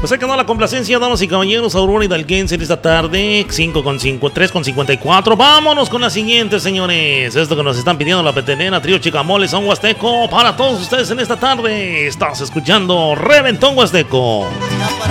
Pues hay que dar la complacencia, damas y caballeros. Aurora Hidalguense en esta tarde, 3:54. Vámonos con la siguiente, señores. Esto que nos están pidiendo la petenera, Trío Chicamoles, Son Huasteco. Para todos ustedes en esta tarde, estás escuchando Reventón Huasteco.